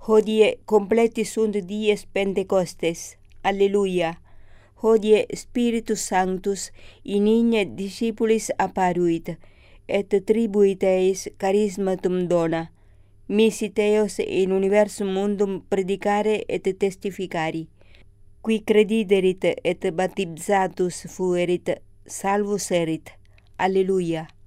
Hodie completi sunt dies Pentecostes. Alleluia. Hodie Spiritus Sanctus in igne discipulis apparuit, et tribuit eis charismatum dona, missit eos in universum mundum predicare et testificari. Qui crediderit et baptizatus fuerit, salvus erit. Alleluia.